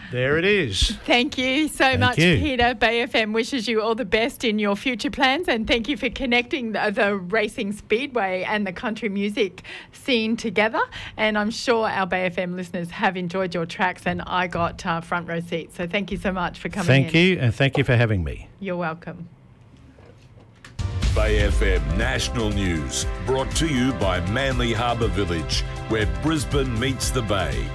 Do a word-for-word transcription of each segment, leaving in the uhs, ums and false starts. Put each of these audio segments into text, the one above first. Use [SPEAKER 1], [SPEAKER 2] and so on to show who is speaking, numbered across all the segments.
[SPEAKER 1] There it is.
[SPEAKER 2] Thank you so
[SPEAKER 1] Thank
[SPEAKER 2] much,
[SPEAKER 1] you.
[SPEAKER 2] Peter. Bay F M wishes you all the best in your future plans, and thank you for connecting the, the racing speedway and the country music scene together. And I'm sure our Bay F M listeners have enjoyed your tracks, and I got uh, front row seats. So thank you so much for coming
[SPEAKER 1] Thank
[SPEAKER 2] in.
[SPEAKER 1] you, and thank you for having me.
[SPEAKER 2] You're welcome.
[SPEAKER 3] Bay F M National News, brought to you by Manly Harbour Village, where Brisbane meets the Bay.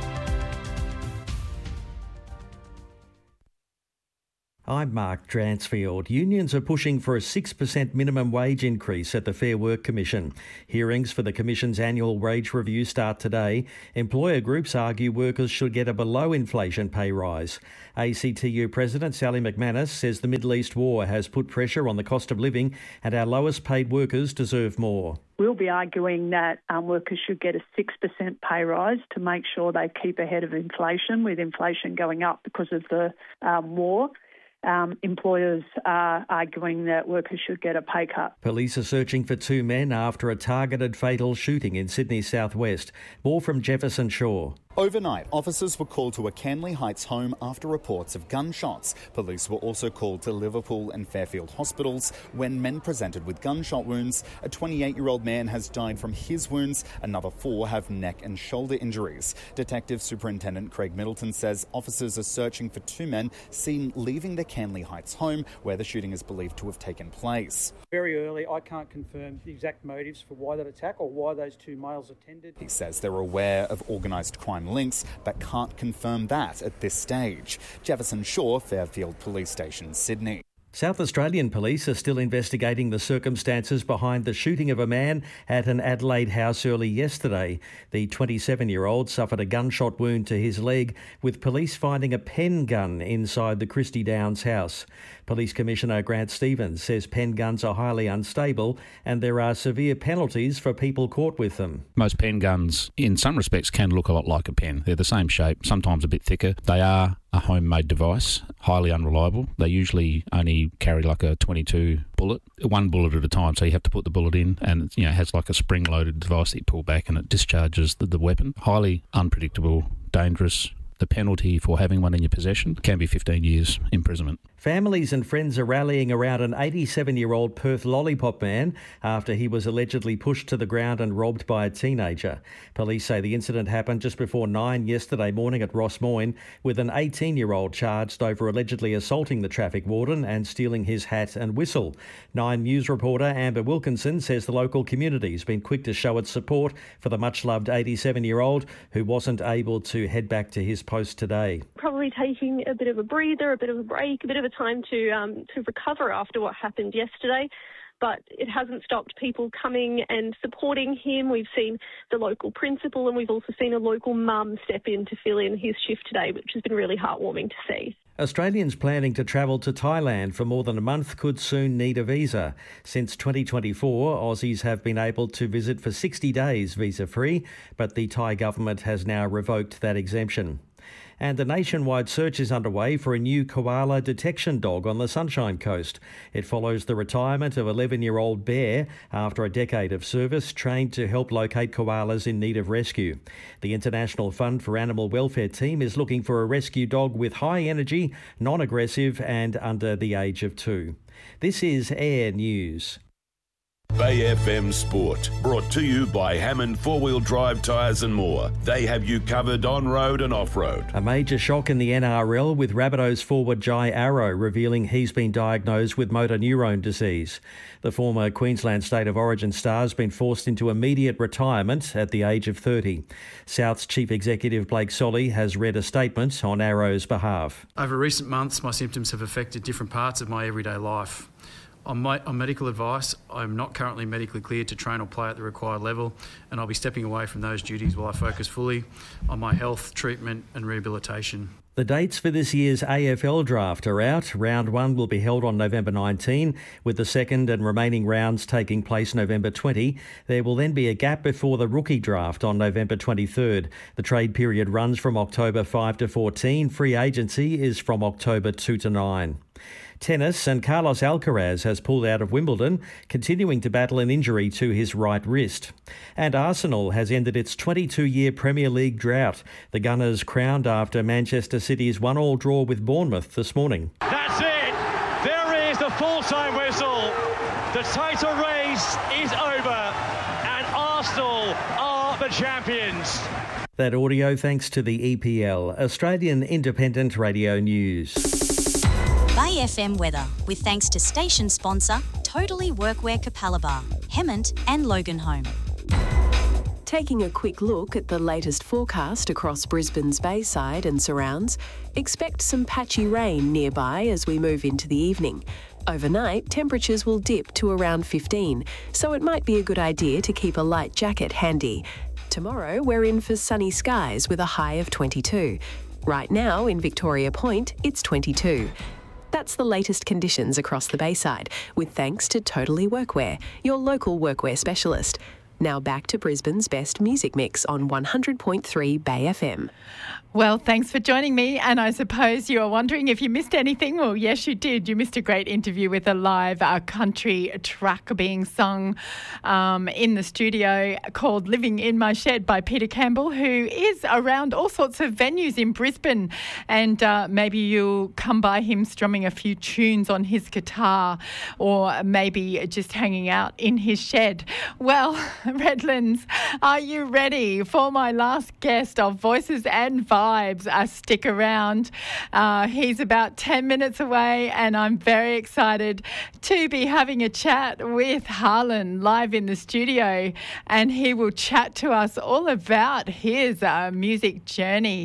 [SPEAKER 4] I'm Mark Dransfield. Unions are pushing for a six percent minimum wage increase at the Fair Work Commission. Hearings for the Commission's annual wage review start today. Employer groups argue workers should get a below-inflation pay rise. A C T U President Sally McManus says the Middle East war has put pressure on the cost of living and our lowest-paid workers deserve more.
[SPEAKER 5] We'll be arguing that um, workers should get a six percent pay rise to make sure they keep ahead of inflation, with inflation going up because of the um, war. Um, employers are arguing that workers should get a pay cut.
[SPEAKER 4] Police are searching for two men after a targeted fatal shooting in Sydney's southwest. More from Jefferson Shaw.
[SPEAKER 6] Overnight, officers were called to a Canley Heights home after reports of gunshots. Police were also called to Liverpool and Fairfield hospitals when men presented with gunshot wounds. A twenty-eight-year-old man has died from his wounds. Another four have neck and shoulder injuries. Detective Superintendent Craig Middleton says officers are searching for two men seen leaving the Canley Heights home where the shooting is believed to have taken place.
[SPEAKER 7] Very early, I can't confirm the exact motives for why that attack or why those two males attended.
[SPEAKER 6] He says they're aware of organised crime links, but can't confirm that at this stage. Jefferson Shaw, Fairfield Police Station, Sydney.
[SPEAKER 4] South Australian police are still investigating the circumstances behind the shooting of a man at an Adelaide house early yesterday. The twenty-seven-year-old suffered a gunshot wound to his leg, with police finding a pen gun inside the Christie Downs house. Police Commissioner Grant Stevens says pen guns are highly unstable and there are severe penalties for people caught with them.
[SPEAKER 8] Most pen guns, in some respects, can look a lot like a pen. They're the same shape, sometimes a bit thicker. They are a homemade device, highly unreliable. They usually only carry like a twenty-two bullet, one bullet at a time, so you have to put the bullet in, and it, you know, it has like a spring-loaded device that you pull back and it discharges the, the weapon. Highly unpredictable, dangerous. The penalty for having one in your possession can be fifteen years imprisonment.
[SPEAKER 4] Families and friends are rallying around an eighty-seven-year-old Perth lollipop man after he was allegedly pushed to the ground and robbed by a teenager. Police say the incident happened just before nine yesterday morning at Ross Moyne, with an eighteen-year-old charged over allegedly assaulting the traffic warden and stealing his hat and whistle. Nine News reporter Amber Wilkinson says the local community's been quick to show its support for the much-loved eighty-seven-year-old who wasn't able to head back to his post today.
[SPEAKER 9] Probably taking a bit of a breather, a bit of a break, a bit of a time to um, to recover after what happened yesterday. But it hasn't stopped people coming and supporting him. We've seen the local principal and we've also seen a local mum step in to fill in his shift today, which has been really heartwarming to see.
[SPEAKER 4] Australians planning to travel to Thailand for more than a month could soon need a visa. Since twenty twenty-four, Aussies have been able to visit for sixty days visa-free, but the Thai government has now revoked that exemption. And a nationwide search is underway for a new koala detection dog on the Sunshine Coast. It follows the retirement of eleven-year-old Bear after a decade of service, trained to help locate koalas in need of rescue. The International Fund for Animal Welfare team is looking for a rescue dog with high energy, non-aggressive and under the age of two. This is Air News.
[SPEAKER 3] Bay F M Sport, brought to you by Hammond Four-Wheel Drive Tyres and More. They have you covered on-road and off-road.
[SPEAKER 4] A major shock in the N R L with Rabbitohs forward Jai Arrow revealing he's been diagnosed with motor neurone disease. The former Queensland State of Origin star has been forced into immediate retirement at the age of thirty. South's Chief Executive Blake Solly has read a statement on Arrow's behalf.
[SPEAKER 10] Over recent months, my symptoms have affected different parts of my everyday life. On, my, on medical advice, I'm not currently medically cleared to train or play at the required level, and I'll be stepping away from those duties while I focus fully on my health, treatment and rehabilitation.
[SPEAKER 4] The dates for this year's A F L draft are out. Round one will be held on November nineteenth, with the second and remaining rounds taking place November twentieth. There will then be a gap before the rookie draft on November twenty-third. The trade period runs from October fifth to fourteenth. Free agency is from October second to ninth. Tennis, and Carlos Alcaraz has pulled out of Wimbledon, continuing to battle an injury to his right wrist. And Arsenal has ended its twenty-two-year Premier League drought. The Gunners crowned after Manchester City's one-all draw with Bournemouth this morning.
[SPEAKER 11] That's it. There is the full-time whistle. The title race is over, and Arsenal are the champions.
[SPEAKER 4] That audio thanks to the E P L, Australian Independent Radio News.
[SPEAKER 12] Bay F M weather, with thanks to station sponsor Totally Workwear Capalaba, Hemmant and Loganholme.
[SPEAKER 13] Taking a quick look at the latest forecast across Brisbane's Bayside and surrounds, expect some patchy rain nearby as we move into the evening. Overnight, temperatures will dip to around fifteen, so it might be a good idea to keep a light jacket handy. Tomorrow, we're in for sunny skies with a high of twenty-two. Right now, in Victoria Point, it's twenty-two. That's the latest conditions across the Bayside, with thanks to Totally Workwear, your local workwear specialist. Now back to Brisbane's best music mix on one hundred point three Bay F M.
[SPEAKER 2] Well, thanks for joining me. And I suppose you are wondering if you missed anything. Well, yes, you did. You missed a great interview with a live uh, country track being sung um, in the studio called Living in My Shed by Peter Campbell, who is around all sorts of venues in Brisbane. And uh, maybe you'll come by him strumming a few tunes on his guitar, or maybe just hanging out in his shed. Well, Redlands, are you ready for my last guest of Voices and Vibes? Uh, stick around. Uh, he's about ten minutes away, and I'm very excited to be having a chat with Harlan live in the studio, and he will chat to us all about his uh, music journey.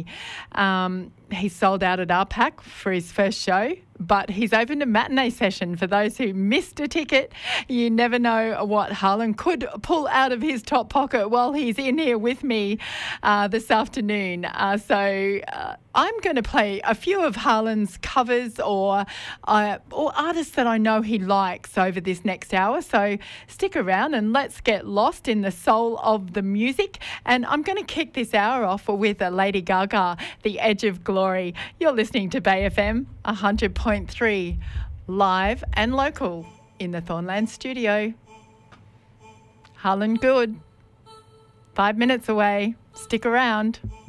[SPEAKER 2] Um, he sold out at R PAC for his first show, but he's opened a matinee session for those who missed a ticket. You never know what Harlan could pull out of his top pocket while he's in here with me uh, this afternoon. Uh, so uh, I'm going to play a few of Harlan's covers or, uh, or artists that I know he likes over this next hour. So stick around and let's get lost in the soul of the music. And I'm going to kick this hour off with uh, Lady Gaga, The Edge of Glory. You're listening to Bay F M one hundred point three, live and local in the Thornland studio. Harlan Good, five minutes away. Stick around.